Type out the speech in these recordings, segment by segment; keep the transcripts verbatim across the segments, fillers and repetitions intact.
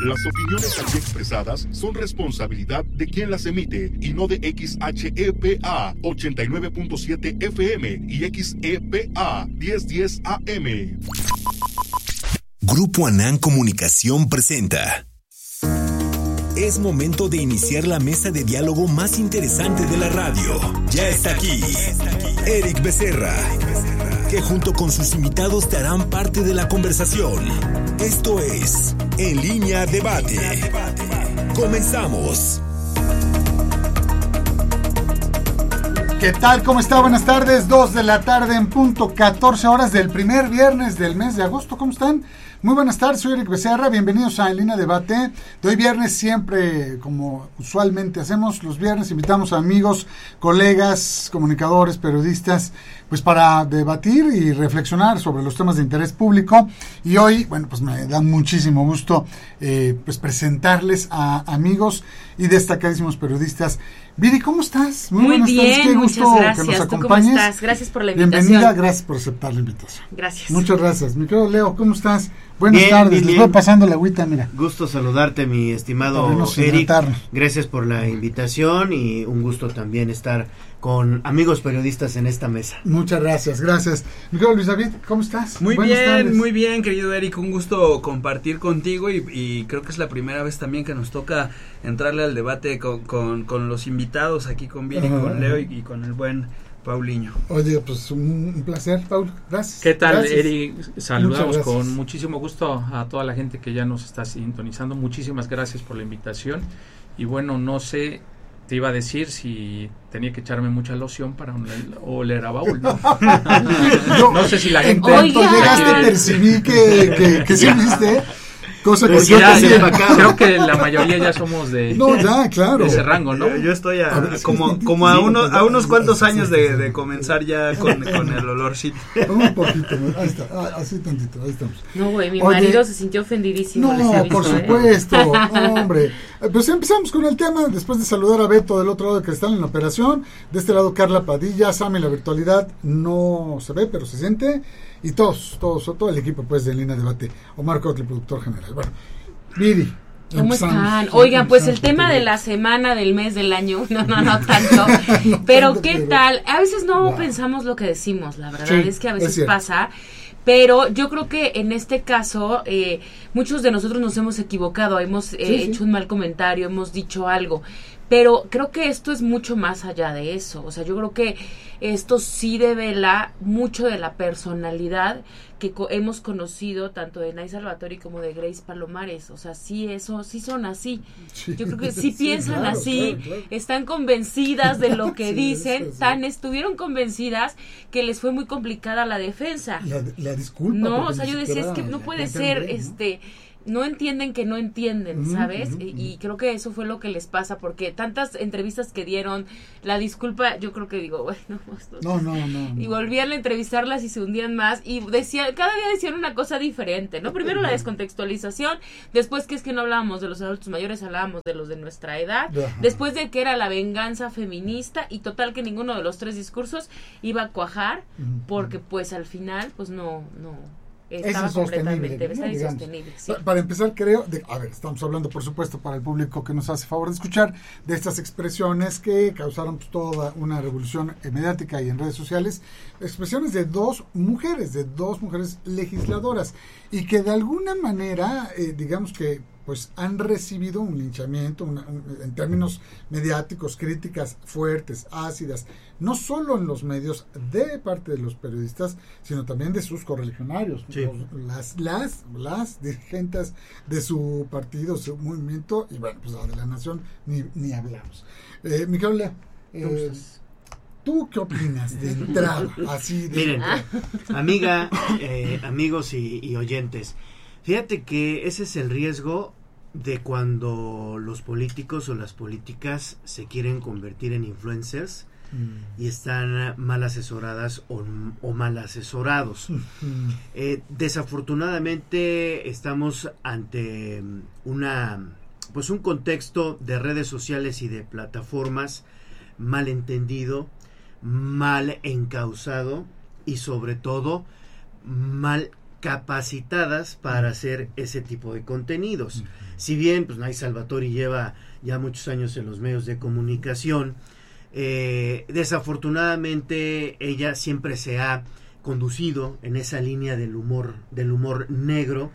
Las opiniones aquí expresadas son responsabilidad de quien las emite y no de X H E P A ochenta y nueve punto siete F M y X E P A mil diez A M. Grupo Anán Comunicación presenta. Es momento de iniciar la mesa de diálogo más interesante de la radio. Ya está aquí, Eric Becerra, que junto con sus invitados te harán parte de la conversación. Esto es En Línea Debate. Comenzamos. ¿Qué tal? ¿Cómo está? Buenas tardes, dos de la tarde en punto, catorce horas del primer viernes del mes de agosto. ¿Cómo están? Muy buenas tardes, soy Eric Becerra, bienvenidos a En Línea Debate. De hoy viernes, siempre como usualmente hacemos los viernes, invitamos a amigos, colegas, comunicadores, periodistas, pues para debatir y reflexionar sobre los temas de interés público. Y hoy, bueno, pues me da muchísimo gusto eh, pues presentarles a amigos y destacadísimos periodistas. Viri, ¿cómo estás? Muy, Muy buenas bien, tardes. Qué gusto muchas gracias. Que nos acompañes. ¿Tú cómo estás? Gracias por la invitación. Bienvenida, gracias por aceptar la invitación. Gracias. Muchas gracias. Mi querido Leo, ¿cómo estás? Buenas bien, tardes, bien, les bien. voy pasando la agüita, mira. Gusto saludarte, mi estimado Eric. Gracias por la invitación y un gusto también estar con amigos periodistas en esta mesa. Muchas gracias, gracias. Mi querido Luis David, ¿cómo estás? Muy Buenas bien, tardes. muy bien, querido Eric, un gusto compartir contigo y, y creo que es la primera vez también que nos toca entrarle al debate con, con, con los invitados aquí con Viri, uh-huh. con Leo y, y con el buen Paulinho. Oye, pues un, un placer, Paul. Gracias. ¿Qué tal, gracias. Eric? Saludamos con muchísimo gusto a toda la gente que ya nos está sintonizando. Muchísimas gracias por la invitación. Y bueno, no sé, te iba a decir si tenía que echarme mucha loción para oler a baúl, ¿no? no, no sé si la gente... En cuanto llegaste quiere... percibí que, que, que sí viste... Cosa que yo ya, ya, creo que la mayoría ya somos de, no, ya, claro. de ese rango, ¿no? Yo, yo estoy a, a ver, como, como a, uno, a unos cuantos años de, de comenzar ya con, con el olorcito. Un poquito, ahí está, así tantito, ahí estamos. No, güey, mi Oye, marido se sintió ofendidísimo. No, aviso, por supuesto, ¿eh? Hombre. Pues empezamos con el tema, después de saludar a Beto del otro lado de Cristal en la operación, de este lado Carla Padilla, Sammy, la virtualidad no se ve, pero se siente. Y todos, todos, todo el equipo pues de En Línea Debate. Omar Cotli, productor general. Bueno, Viri. ¿Cómo están? Oigan, pues el tema de la semana, del mes, del año, no, no, no tanto. no pero tanto, ¿qué pero... tal? A veces no wow. pensamos lo que decimos, la verdad sí, es que a veces pasa. Pero yo creo que en este caso eh, muchos de nosotros nos hemos equivocado, hemos eh, sí, hecho sí. un mal comentario, hemos dicho algo. Pero creo que esto es mucho más allá de eso. O sea, yo creo que esto sí devela mucho de la personalidad que co- hemos conocido tanto de Nay Salvatori como de Grace Palomares. O sea, sí, eso, sí son así. Sí, yo creo que sí, sí piensan claro, así, claro, claro. Están convencidas de lo que sí, dicen, sí. tan estuvieron convencidas que les fue muy complicada la defensa. La, la disculpa. No, o sea, yo decía, es que no puede ser, bien, ¿no? este... no entienden que no entienden, ¿sabes? Uh-huh, uh-huh. Y, y creo que eso fue lo que les pasa, porque tantas entrevistas que dieron, la disculpa, yo creo que digo, bueno, no, no, no, no. Y volvían a entrevistarlas y se hundían más, y decían, cada día decían una cosa diferente, ¿no? Primero la descontextualización, después que es que no hablábamos de los adultos mayores, hablábamos de los de nuestra edad, uh-huh. después de que era la venganza feminista, y total que ninguno de los tres discursos iba a cuajar, uh-huh. porque pues al final, pues no, no... Estaba es insostenible, completamente, ¿no? insostenible, sí. Para empezar, creo, de, a ver, estamos hablando, por supuesto, para el público que nos hace favor de escuchar, de estas expresiones que causaron pues, toda una revolución mediática y en redes sociales, expresiones de dos mujeres, de dos mujeres legisladoras, y que de alguna manera, eh, digamos que, pues han recibido un linchamiento, una, un, en términos mediáticos, críticas fuertes, ácidas, no solo en los medios de parte de los periodistas, sino también de sus correligionarios, sí. los, las, las, las dirigentes de su partido, su movimiento, y bueno, pues de la nación ni, ni hablamos. Eh, Miguel Lea, eh, ¿tú qué opinas de entrada? Así de Miren, amiga, eh, amigos y, y oyentes, fíjate que ese es el riesgo de cuando los políticos o las políticas se quieren convertir en influencers mm. y están mal asesoradas o, o mal asesorados. Mm. Eh, desafortunadamente estamos ante una, pues un contexto de redes sociales y de plataformas mal entendido, mal encauzado y sobre todo mal capacitadas para hacer ese tipo de contenidos. Uh-huh. Si bien pues Nay Salvatori lleva ya muchos años en los medios de comunicación, eh, desafortunadamente ella siempre se ha conducido en esa línea del humor, del humor negro,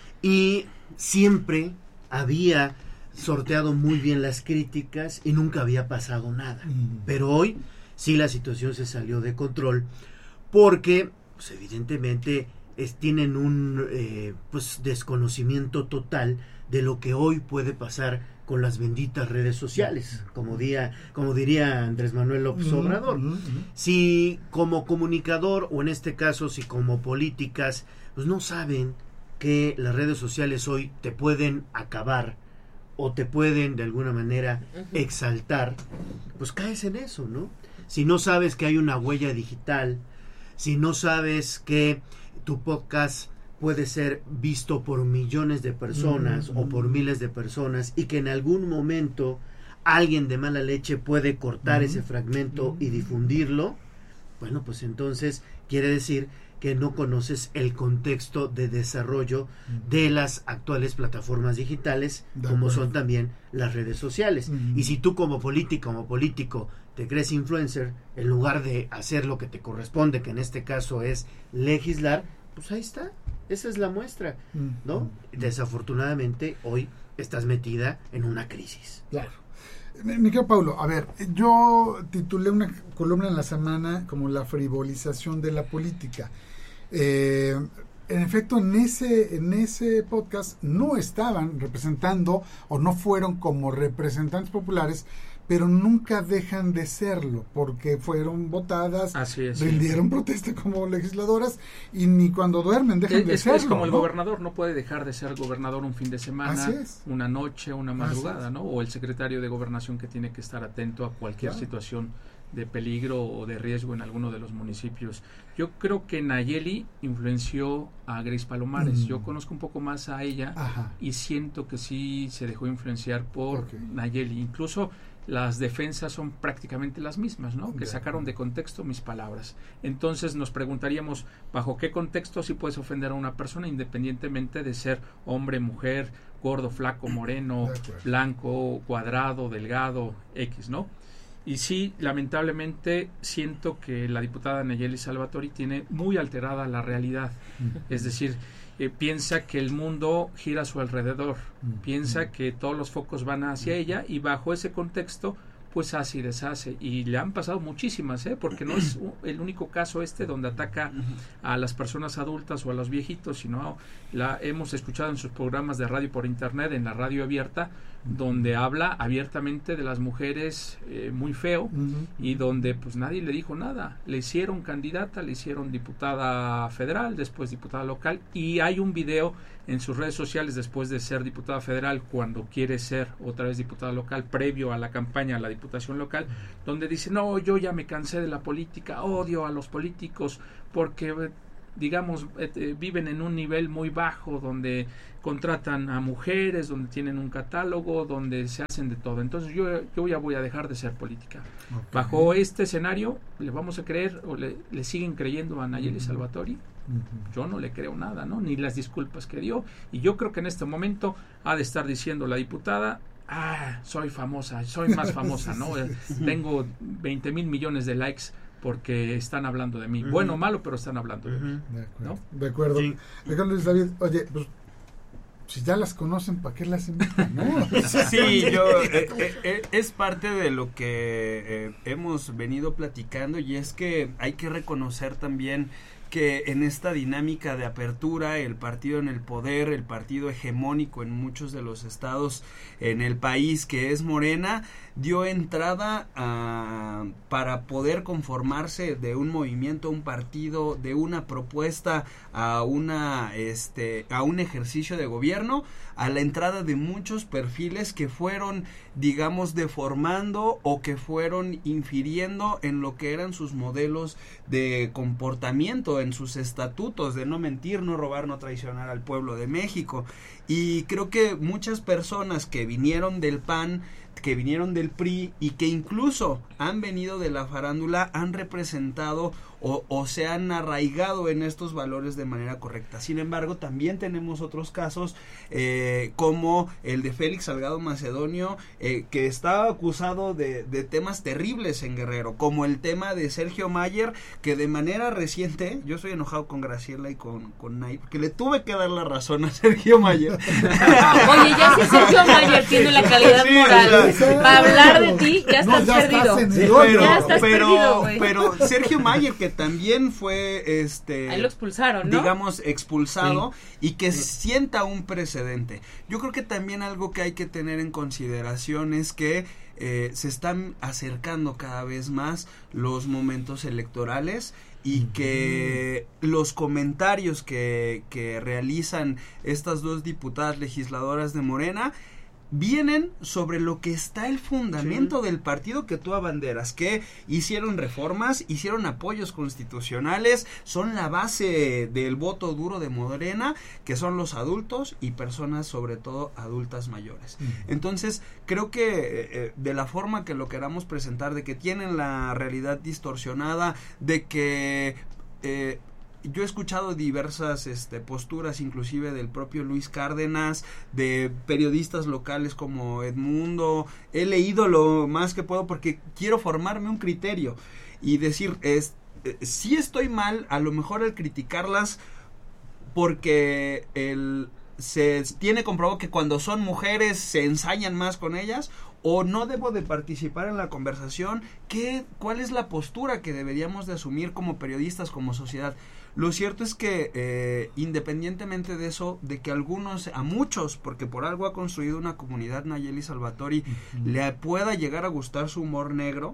y siempre había sorteado muy bien las críticas y nunca había pasado nada. Uh-huh. Pero hoy sí la situación se salió de control porque pues evidentemente es, tienen un eh, pues desconocimiento total de lo que hoy puede pasar con las benditas redes sociales, como, día, como diría Andrés Manuel López Obrador. Uh-huh, uh-huh. Si como comunicador, o en este caso si como políticas, pues no saben que las redes sociales hoy te pueden acabar o te pueden de alguna manera exaltar, pues caes en eso, ¿no? Si no sabes que hay una huella digital, si no sabes que tu podcast puede ser visto por millones de personas mm-hmm. o por miles de personas y que en algún momento alguien de mala leche puede cortar mm-hmm. ese fragmento mm-hmm. y difundirlo, bueno, pues entonces quiere decir que no conoces el contexto de desarrollo mm-hmm. de las actuales plataformas digitales, de como acuerdo. Son también las redes sociales. Mm-hmm. Y si tú como político, como político, te crees influencer, en lugar de hacer lo que te corresponde, que en este caso es legislar, pues ahí está, esa es la muestra, ¿no? Mm-hmm. Desafortunadamente, hoy estás metida en una crisis. Claro. Mi querido Paulo, a ver, yo titulé una columna en la semana como la frivolización de la política. Eh, en efecto, en ese, en ese podcast no estaban representando o no fueron como representantes populares, pero nunca dejan de serlo, porque fueron votadas, Así es, rindieron sí. protesta como legisladoras, y ni cuando duermen dejan es, de es, serlo. Es como ¿no? el gobernador, no puede dejar de ser gobernador un fin de semana, una noche, una madrugada, ¿no? O el secretario de Gobernación que tiene que estar atento a cualquier claro. situación de peligro o de riesgo en alguno de los municipios. Yo creo que Nayeli influenció a Grace Palomares. Mm. Yo conozco un poco más a ella Ajá. y siento que sí se dejó influenciar por okay. Nayeli. Incluso las defensas son prácticamente las mismas, ¿no? Que sacaron de contexto mis palabras. Entonces nos preguntaríamos, ¿bajo qué contexto sí puedes ofender a una persona independientemente de ser hombre, mujer, gordo, flaco, moreno, blanco, cuadrado, delgado, X, ¿no? Y sí, lamentablemente siento que la diputada Nayeli Salvatori tiene muy alterada la realidad. Es decir, eh, piensa que el mundo gira a su alrededor, mm. piensa mm. que todos los focos van hacia mm. ella, y bajo ese contexto pues hace y deshace, y le han pasado muchísimas, ¿eh? Porque no es el único caso este donde ataca a las personas adultas o a los viejitos, sino la hemos escuchado en sus programas de radio por internet, en la radio abierta, donde habla abiertamente de las mujeres eh, muy feo, uh-huh. y donde pues nadie le dijo nada. Le hicieron candidata, le hicieron diputada federal, después diputada local, y hay un video en sus redes sociales después de ser diputada federal, cuando quiere ser otra vez diputada local, previo a la campaña a la diputación local, donde dice, no, yo ya me cansé de la política, odio a los políticos porque digamos, eh, viven en un nivel muy bajo, donde contratan a mujeres, donde tienen un catálogo, donde se hacen de todo. Entonces yo, yo ya voy a dejar de ser política. Okay. Bajo este escenario, ¿le vamos a creer o le, le siguen creyendo a Nayeli uh-huh. Salvatori? Uh-huh. Yo no le creo nada, ¿no? Ni las disculpas que dio. Y yo creo que en este momento ha de estar diciendo la diputada, ah, soy famosa, soy más famosa, ¿no? Tengo veinte mil millones de likes porque están hablando de mí. Uh-huh. Bueno o malo, pero están hablando uh-huh. de mí. De acuerdo. ¿No? De acuerdo. Sí. Ricardo Luis David, oye, pues si ya las conocen, ¿para qué las invitan? ¿No? Sí, yo eh, eh, es parte de lo que eh, hemos venido platicando, y es que hay que reconocer también que en esta dinámica de apertura, el partido en el poder, el partido hegemónico en muchos de los estados en el país, que es Morena, dio entrada a, para poder conformarse de un movimiento, un partido, de una propuesta a una este a un ejercicio de gobierno, a la entrada de muchos perfiles que fueron, digamos, deformando o que fueron infiriendo en lo que eran sus modelos de comportamiento, en sus estatutos de no mentir, no robar, no traicionar al pueblo de México. Y creo que muchas personas que vinieron del P A N que vinieron del P R I y que incluso han venido de la farándula, han representado o, o se han arraigado en estos valores de manera correcta. Sin embargo, también tenemos otros casos eh, como el de Félix Salgado Macedonio, eh, que está acusado de, de temas terribles en Guerrero, como el tema de Sergio Mayer, que de manera reciente, yo estoy enojado con Graciela y con, con Nay, porque le tuve que dar la razón a Sergio Mayer. Oye, ya si Sergio Mayer tiene la calidad sí, moral o sea, para hablar de ti, ya estás no, ya perdido. Estás sí, pero, ya estás pero, perdido, güey. Pero Sergio Mayer, que también fue, este... ahí lo expulsaron, ¿no? Digamos, expulsado sí. y que sí. sienta un precedente. Yo creo que también algo que hay que tener en consideración es que eh, se están acercando cada vez más los momentos electorales y que los comentarios que, que realizan estas dos diputadas legisladoras de Morena vienen sobre lo que está el fundamento sí. del partido que tú abanderas, que hicieron reformas, hicieron apoyos constitucionales, son la base del voto duro de Morena, que son los adultos y personas sobre todo adultas mayores. Uh-huh. Entonces, creo que eh, de la forma que lo queramos presentar, de que tienen la realidad distorsionada, de que... Eh, yo he escuchado diversas este, posturas, inclusive del propio Luis Cárdenas, de periodistas locales como Edmundo. He leído lo más que puedo porque quiero formarme un criterio y decir, es, eh, sí estoy mal, a lo mejor al criticarlas, porque el, se tiene comprobado que cuando son mujeres se ensañan más con ellas, o no debo de participar en la conversación. ¿Qué, cuál es la postura que deberíamos de asumir como periodistas, como sociedad? Lo cierto es que eh, independientemente de eso, de que algunos, a muchos, porque por algo ha construido una comunidad Nayeli Salvatori, uh-huh. le pueda llegar a gustar su humor negro.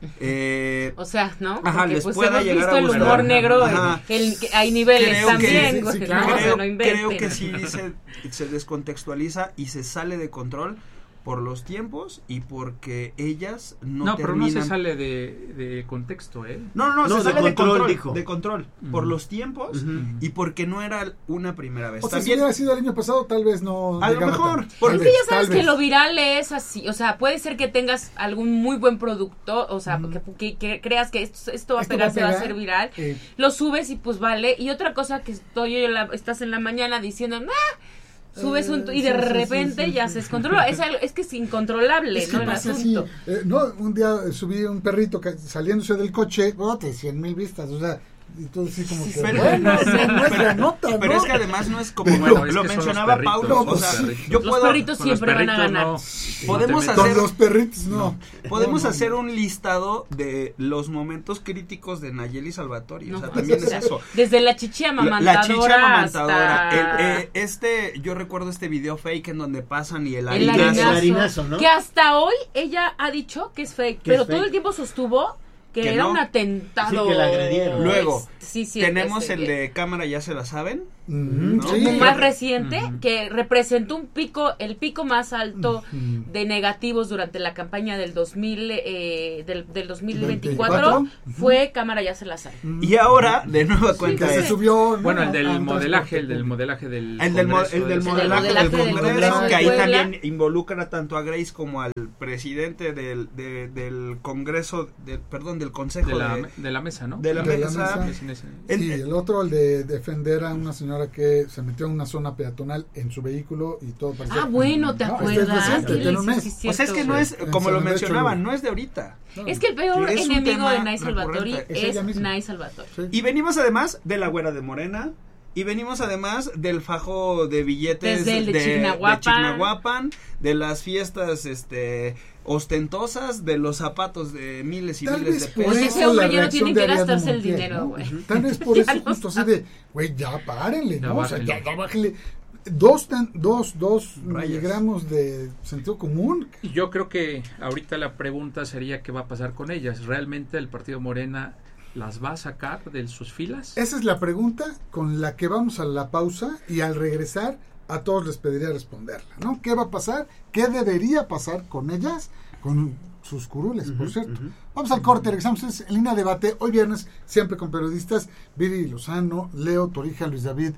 Eh, o sea, ¿no? Ajá, porque les pues pueda hemos llegar visto a el gustar. humor negro, el, el, hay niveles creo también. Que, sí, sí, claro, creo, no creo que sí se, se descontextualiza y se sale de control por los tiempos y porque ellas no, no terminan... pero no se sale de, de contexto, ¿eh? No, no, no, no se sale de de control, control, dijo. de control, uh-huh. por los tiempos uh-huh. y porque no era una primera vez. O sea, También, si hubiera sido el año pasado, tal vez no... A lo mejor. Porque es que ya sabes que lo viral es así, o sea, puede ser que tengas algún muy buen producto, o sea, uh-huh. que, que, que creas que esto, esto va a pegar, se va a hacer viral, eh. lo subes y pues vale, y otra cosa que estoy yo, la, estás en la mañana diciendo, ¡nah! Subes un y de sí, repente sí, sí, ya sí, se descontrola. Es, algo, es que es incontrolable, es que ¿no? El asunto. Eh, no, un día subí un perrito que, saliéndose del coche, oh, te cien mil vistas, o sea, y todo así como que pero, bueno, pero, nuestra nota, ¿no? Pero es que además no es como bueno, lo, es lo que mencionaba Paulo, o sea, yo los puedo, perritos siempre van a ganar. No, podemos no hacer con los perritos no. no. Podemos no, no, hacer no. un listado de los momentos críticos de Nayeli Salvatori, no, o sea, también es eso. Desde la chichi amamantadora, la, la chichi amamantadora hasta... el, eh, este, yo recuerdo este video fake en donde pasan y el, el harinazo, harinazo, el harinazo, ¿no? Que hasta hoy ella ha dicho que es fake, pero es todo fake? el tiempo sostuvo que, que era no. un atentado. Sí, que la agredieron. Luego, sí, sí, tenemos el que... de cámara, ya se la saben. Mm-hmm. ¿no? Sí. Más reciente, uh-huh. que representó un pico, el pico más alto uh-huh. de negativos durante la campaña del dos mil, eh, del, del dos mil veinticuatro, uh-huh. fue cámara ya se la sabe. Uh-huh. Y ahora, de nueva cuenta, sí, es, se subió. Bueno, el del modelaje, el del modelaje del el del, mo- el del modelaje, el del del modelaje Congreso, del que ahí Puebla. también involucra tanto a Grace como al presidente del, de, del Congreso, de, perdón, del Consejo de la, de, de la mesa, ¿no? De la de mesa. La mesa. El, sí, el otro, el de defender a una señora que se metió en una zona peatonal en su vehículo y todo parecía. Ah, bueno, ¿te no, acuerdas? Este es reciente, Sí, sí, sí, o sea, es que no es, como lo mencionaban, no es de ahorita. No. Es que el peor Sí, es un enemigo tema de Nay Salvatori recurrente. es, Es Nay Salvatori. Sí. Y venimos además de la güera de Morena. Y venimos además del fajo de billetes Desde el de de, Chignahuapan. de Chignahuapan, de las fiestas este ostentosas, de los zapatos de miles y Tal miles vez de por pesos. Pues eso ese hombre la ya no reacción tiene que de Ariadna gastarse el Montiel, dinero, ¿no? güey. Tal vez por Ya eso lo justo así sabe. de, güey, ya párenle, Ya ¿no? O sea, bájenle. ya, ya bájenle. Dos, tan, dos, dos Rayas. miligramos de sentido común. Yo creo que ahorita la pregunta sería qué va a pasar con ellas. ¿Realmente el partido Morena las va a sacar de sus filas? Esa es la pregunta con la que vamos a la pausa y al regresar a todos les pediría responderla, ¿no? ¿Qué va a pasar? ¿Qué debería pasar con ellas? Con sus curules, uh-huh, por cierto. Uh-huh. Vamos al corte, regresamos en línea de debate. Hoy viernes, siempre con periodistas, Viri Lozano, Leo Torija, Luis David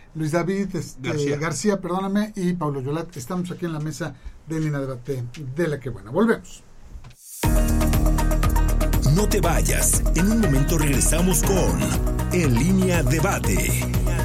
Luis David este, García. García, perdóname, y Pablo Yolat. Estamos aquí en la mesa de Línea Debate de La Que Buena. Volvemos. No te vayas. En un momento regresamos con En Línea Debate.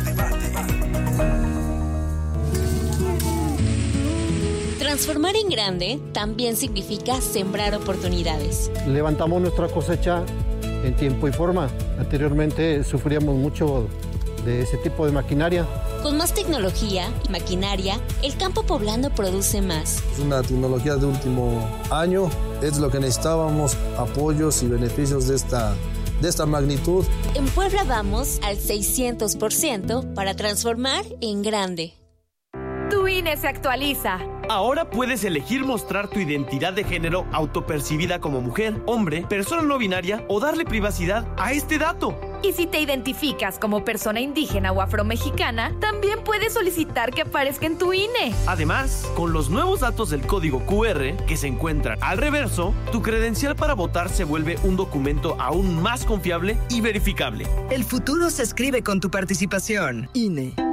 Transformar en grande también significa sembrar oportunidades. Levantamos nuestra cosecha en tiempo y forma. Anteriormente sufríamos mucho de ese tipo de maquinaria. Con más tecnología y maquinaria, el campo poblano produce más. Es una tecnología de último año, es lo que necesitábamos, apoyos y beneficios de esta, de esta magnitud. En Puebla vamos al seiscientos por ciento para transformar en grande. Tu I N E se actualiza. Ahora puedes elegir mostrar tu identidad de género autopercibida como mujer, hombre, persona no binaria o darle privacidad a este dato. Y si te identificas como persona indígena o afromexicana, también puedes solicitar que aparezca en tu I N E. Además, con los nuevos datos del código Q R que se encuentran al reverso, tu credencial para votar se vuelve un documento aún más confiable y verificable. El futuro se escribe con tu participación. I N E.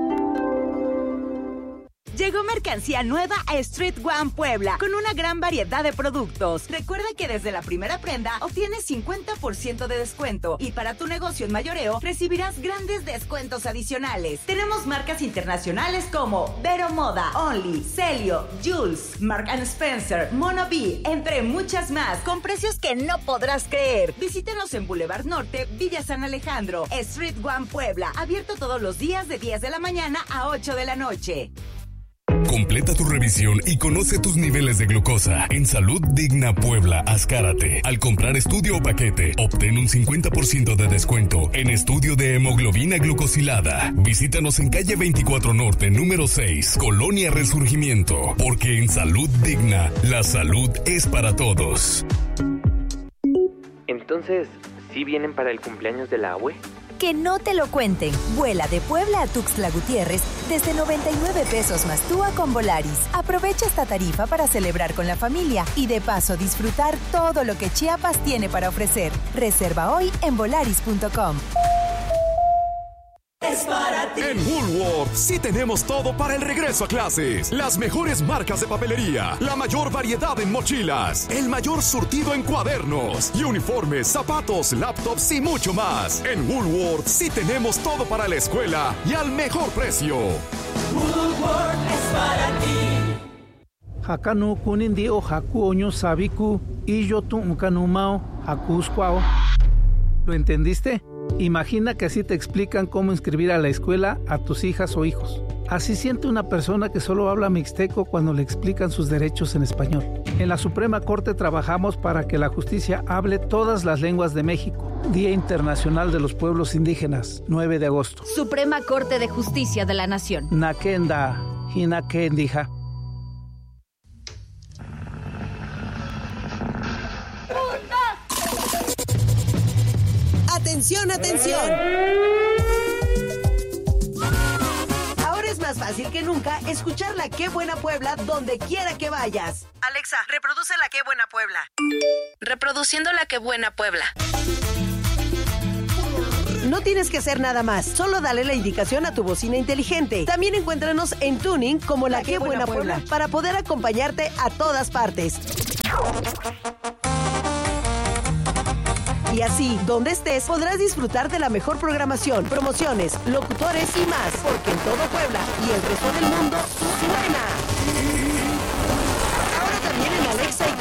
Llegó mercancía nueva a Street One Puebla, con una gran variedad de productos. Recuerda que desde la primera prenda obtienes cincuenta por ciento de descuento y para tu negocio en mayoreo recibirás grandes descuentos adicionales. Tenemos marcas internacionales como Vero Moda, Only, Celio, Jules, Mark and Spencer, Mono B, entre muchas más, con precios que no podrás creer. Visítenos en Boulevard Norte, Villa San Alejandro. Street One Puebla, abierto todos los días de diez de la mañana a ocho de la noche. Completa tu revisión y conoce tus niveles de glucosa. En Salud Digna Puebla, Azcárate. Al comprar estudio o paquete, obtén un cincuenta por ciento de descuento en estudio de hemoglobina glucosilada. Visítanos en calle veinticuatro Norte, número seis, Colonia Resurgimiento. Porque en Salud Digna, la salud es para todos. Entonces, ¿sí vienen para el cumpleaños de la abue? Que no te lo cuenten. Vuela de Puebla a Tuxtla Gutiérrez desde noventa y nueve pesos más T U A con Volaris. Aprovecha esta tarifa para celebrar con la familia y de paso disfrutar todo lo que Chiapas tiene para ofrecer. Reserva hoy en volaris punto com. Es para ti. En Woolworth sí tenemos todo para el regreso a clases. Las mejores marcas de papelería, la mayor variedad en mochilas, el mayor surtido en cuadernos y uniformes, zapatos, laptops y mucho más. En Woolworth sí tenemos todo para la escuela y al mejor precio. Woolworth es para ti. Hakanu kunindi o haku oño sabiku y yo tu unkanumao hakuskwao. ¿Lo entendiste? Imagina que así te explican cómo inscribir a la escuela a tus hijas o hijos. Así siente una persona que solo habla mixteco cuando le explican sus derechos en español. En la Suprema Corte trabajamos para que la justicia hable todas las lenguas de México. Día Internacional de los Pueblos Indígenas, nueve de agosto. Suprema Corte de Justicia de la Nación. Nakenda, hinakendija. ¡Atención, atención! Ahora es más fácil que nunca escuchar La Qué Buena Puebla donde quiera que vayas. Alexa, reproduce La Qué Buena Puebla. Reproduciendo La Qué Buena Puebla. No tienes que hacer nada más, solo dale la indicación a tu bocina inteligente. También encuéntranos en Tuning como La, La Qué Buena, Buena Puebla, Puebla para poder acompañarte a todas partes. Y así, donde estés, podrás disfrutar de la mejor programación, promociones, locutores y más. Porque en todo Puebla y el resto del mundo suena